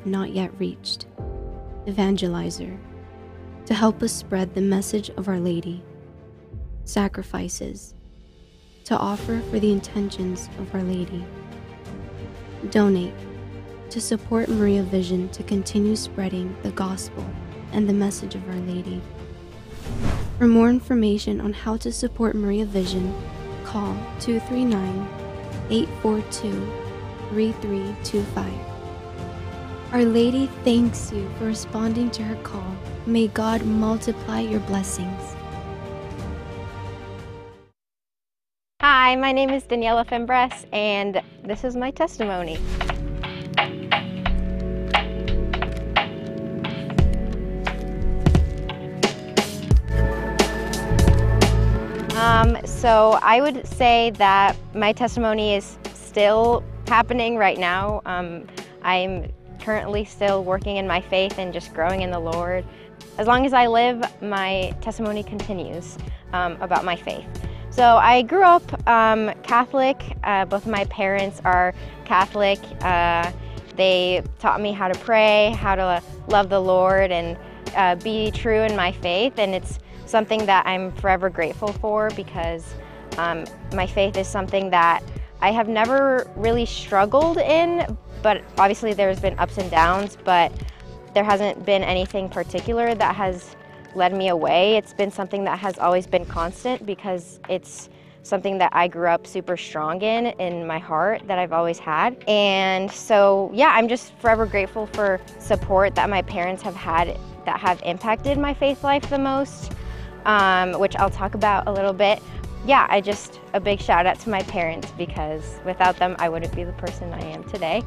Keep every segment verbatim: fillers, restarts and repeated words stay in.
not yet reached, evangelizer, to help us spread the message of Our Lady, sacrifices, to offer for the intentions of Our Lady, donate, to support Maria Vision to continue spreading the gospel and the message of Our Lady. For more information on how to support Maria Vision, call two three nine, eight four two, three three two five. Our Lady thanks you for responding to her call. May God multiply your blessings. Hi, my name is Daniela Fimbres, and this is my testimony. Um, so I would say that my testimony is still happening right now. Um, I'm currently still working in my faith and just growing in the Lord. As long as I live, my testimony continues um, about my faith. So I grew up um, Catholic. Uh, both of my parents are Catholic. Uh, they taught me how to pray, how to love the Lord, and uh, be true in my faith. And it's something that I'm forever grateful for, because um, my faith is something that I have never really struggled in, but obviously there's been ups and downs, but there hasn't been anything particular that has led me away. It's been something that has always been constant, because it's something that I grew up super strong in, in my heart, that I've always had. And so, yeah, I'm just forever grateful for support that my parents have had that have impacted my faith life the most. Um, which I'll talk about a little bit. Yeah, I just, a big shout out to my parents, because without them, I wouldn't be the person I am today.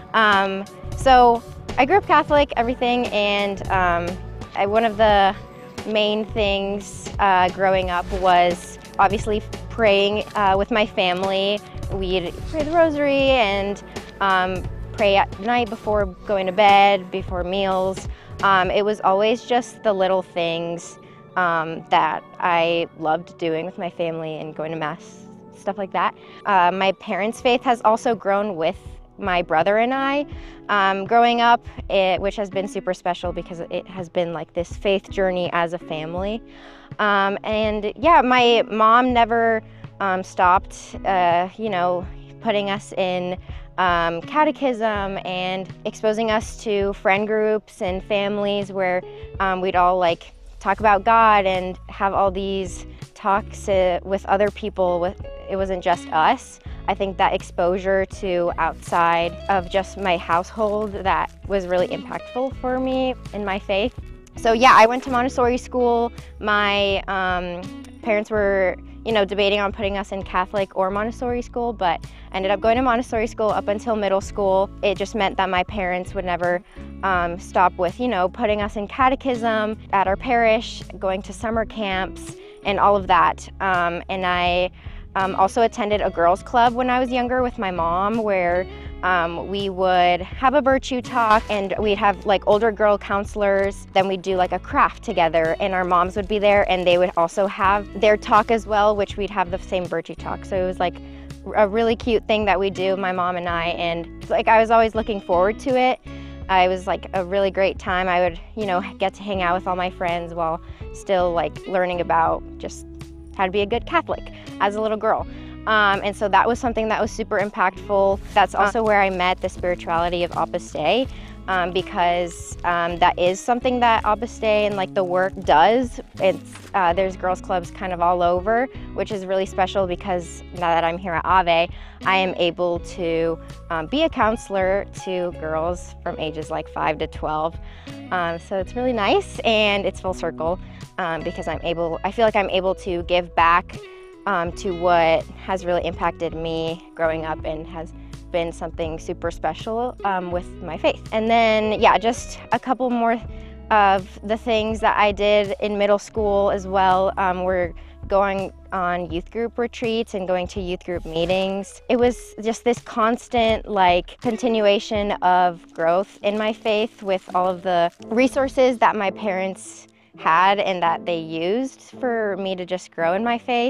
Um, so I grew up Catholic, everything, and um, I, one of the main things uh, growing up was obviously praying uh, with my family. We'd pray the rosary and um, pray at night before going to bed, before meals. Um, it was always just the little things Um, that I loved doing with my family, and going to mass, stuff like that. Uh, my parents' faith has also grown with my brother and I um, growing up, it, which has been super special, because it has been like this faith journey as a family. Um, and yeah, my mom never um, stopped, uh, you know, putting us in um, catechism and exposing us to friend groups and families where um, we'd all like talk about God and have all these talks uh, with other people. With, it wasn't just us. I think that exposure to outside of just my household, that was really impactful for me in my faith. So yeah, I went to Montessori school. My um, parents were, you know, debating on putting us in Catholic or Montessori school, but I ended up going to Montessori school up until middle school. It just meant that my parents would never um, stop with, you know, putting us in catechism at our parish, going to summer camps, and all of that. Um, and I um, also attended a girls' club when I was younger with my mom, where Um, we would have a virtue talk, and we'd have like older girl counselors. Then we'd do like a craft together, and our moms would be there, and they would also have their talk as well, which we'd have the same virtue talk. So it was like a really cute thing that we do, my mom and I, and like I was always looking forward to it. Uh, it was like a really great time. I would, you know, get to hang out with all my friends while still like learning about just how to be a good Catholic as a little girl. Um, and so that was something that was super impactful. That's also where I met the spirituality of Opus Dei, um, because um, that is something that Opus Dei and like the work does. It's, uh, there's girls clubs kind of all over, which is really special, because now that I'm here at Ave, I am able to um, be a counselor to girls from ages like five to twelve. Um, so it's really nice, and it's full circle, um, because I'm able, I feel like I'm able to give back Um, to what has really impacted me growing up, and has been something super special um, with my faith. And then, yeah, just a couple more of the things that I did in middle school as well. Um, were going on youth group retreats and going to youth group meetings. It was just this constant like continuation of growth in my faith, with all of the resources that my parents had and that they used for me to just grow in my faith.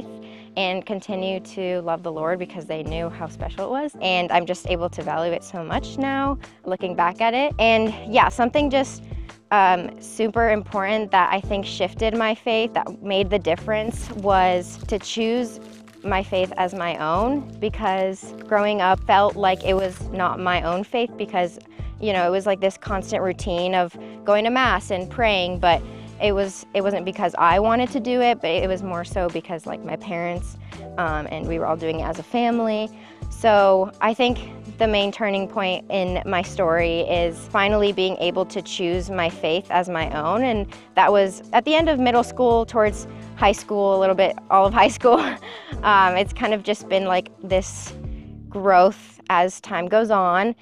and continue to love the Lord because they knew how special it was. And I'm just able to value it so much now, looking back at it. And yeah, something just um, super important that I think shifted my faith, that made the difference, was to choose my faith as my own, because growing up felt like it was not my own faith, because you know, it was like this constant routine of going to Mass and praying, but it was it wasn't because I wanted to do it, but it was more so because like my parents um, and we were all doing it as a family. So I think the main turning point in my story is finally being able to choose my faith as my own, and that was at the end of middle school, towards high school, a little bit all of high school. um, it's kind of just been like this growth as time goes on.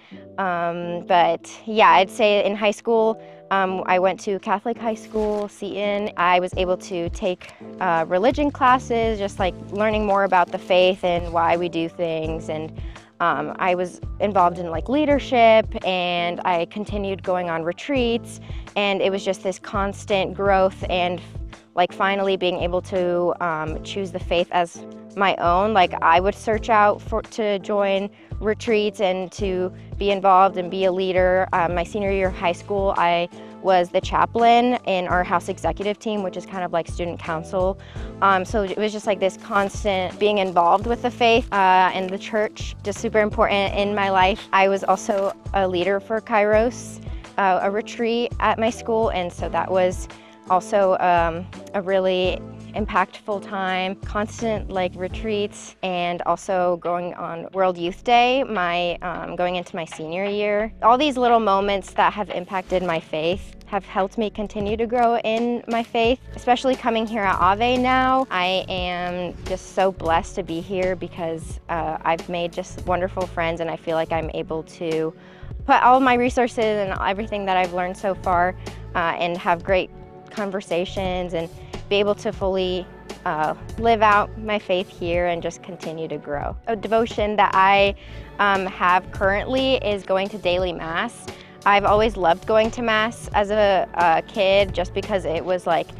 Um, but yeah, I'd say in high school, um, I went to Catholic high school, Seton. I was able to take uh, religion classes, just like learning more about the faith and why we do things. And um, I was involved in like leadership, and I continued going on retreats. And it was just this constant growth, and like finally being able to um, choose the faith as my own. Like I would search out for to join retreats and to be involved and be a leader. Um, my senior year of high school, I was the chaplain in our house executive team, which is kind of like student council. Um, so it was just like this constant being involved with the faith uh, and the church, just super important in my life. I was also a leader for Kairos, uh, a retreat at my school, and so that was also um, a really impactful time, constant like retreats, and also going on World Youth Day, my um, going into my senior year. All these little moments that have impacted my faith have helped me continue to grow in my faith, especially coming here at Ave now. I am just so blessed to be here because uh, I've made just wonderful friends, and I feel like I'm able to put all my resources and everything that I've learned so far uh, and have great conversations and be able to fully uh, live out my faith here and just continue to grow. A devotion that I um, have currently is going to daily Mass. I've always loved going to Mass as a, a kid, just because it was like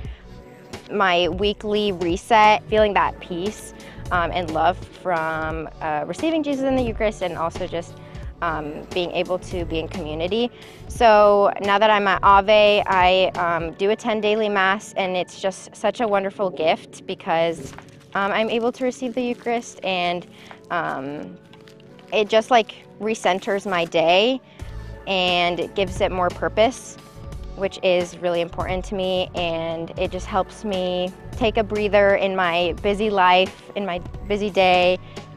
my weekly reset, feeling that peace um, and love from uh, receiving Jesus in the Eucharist, and also just Um, being able to be in community. So now that I'm at Ave, I um, do attend daily Mass, and it's just such a wonderful gift because um, I'm able to receive the Eucharist, and um, it just like recenters my day, and it gives it more purpose, which is really important to me, and it just helps me take a breather in my busy life, in my busy day,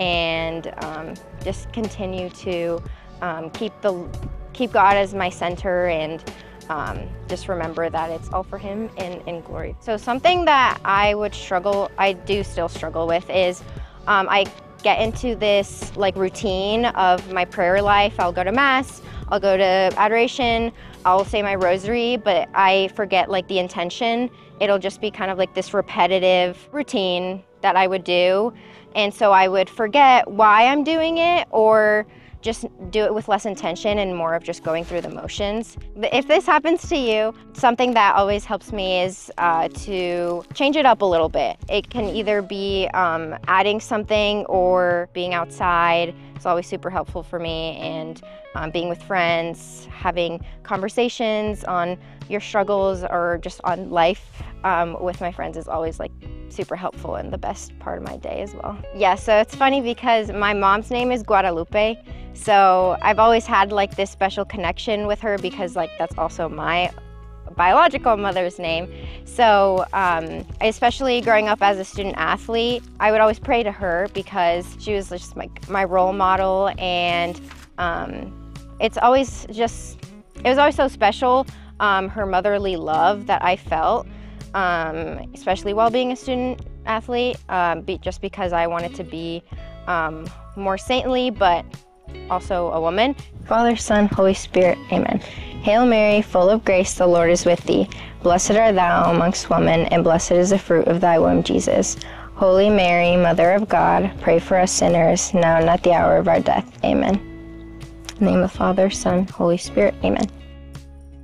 and um, just continue to um, keep the keep God as my center, and um, just remember that it's all for Him in, in glory. So something that I would struggle, I do still struggle with, is um, I get into this like routine of my prayer life. I'll go to Mass, I'll go to adoration, I'll say my rosary, but I forget like the intention. It'll just be kind of like this repetitive routine that I would do. And so I would forget why I'm doing it, or just do it with less intention and more of just going through the motions. But if this happens to you, something that always helps me is uh, to change it up a little bit. It can either be um, adding something or being outside. It's always super helpful for me, and um, being with friends, having conversations on your struggles or just on life um, with my friends is always like super helpful and the best part of my day as well. Yeah, so it's funny because my mom's name is Guadalupe, so I've always had like this special connection with her because like that's also my biological mother's name. So um, especially growing up as a student athlete, I would always pray to her because she was just my, my role model, and um, it's always just, it was always so special, um, her motherly love that I felt, um, especially while being a student athlete, um, be, just because I wanted to be um, more saintly, but also a woman. Father, Son, Holy Spirit, amen. Hail Mary, full of grace, the Lord is with thee. Blessed art thou amongst women, and blessed is the fruit of thy womb, Jesus. Holy Mary, Mother of God, pray for us sinners, now and at the hour of our death. Amen. In the name of the Father, Son, Holy Spirit, amen.